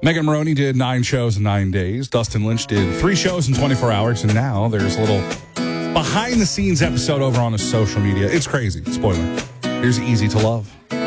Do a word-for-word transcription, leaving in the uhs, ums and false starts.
Megan Maroney did nine shows in nine days. Dustin Lynch did three shows in twenty-four hours. And now there's a little behind-the-scenes episode over on his social media. It's crazy. Spoiler. Here's Easy to Love.